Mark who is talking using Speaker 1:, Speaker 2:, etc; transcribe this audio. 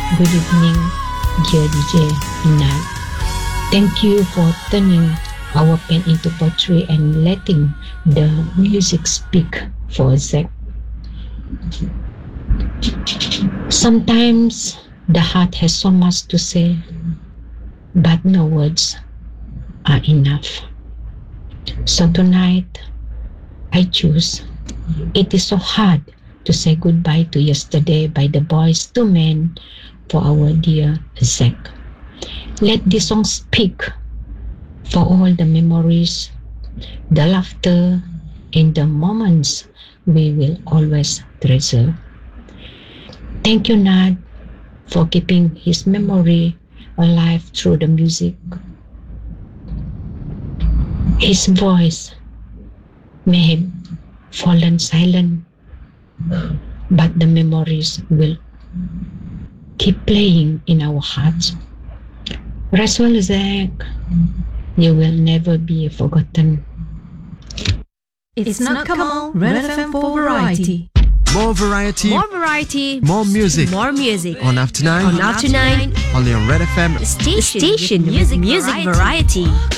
Speaker 1: Good evening, dear DJ Inad. Thank you for turning our pen into poetry and letting the music speak for Zach. Sometimes the heart has so much to say, but no words are enough. So tonight, I choose. It is so hard to say goodbye to yesterday by the Boyz II Men for our dear Zach. Let this song speak for all the memories, the laughter, and the moments we will always treasure. Thank you, Nad, for keeping his memory alive through the music. His voice may have fallen silent, but the memories will keep playing in our hearts. Rest well, Zach. You will never be forgotten.
Speaker 2: It's not Kamal, Red FM for variety.
Speaker 3: More variety,
Speaker 2: More variety,
Speaker 3: more music.
Speaker 2: more music.
Speaker 3: On After 9,
Speaker 2: On After 9,
Speaker 3: only on Red FM.
Speaker 2: station with music variety.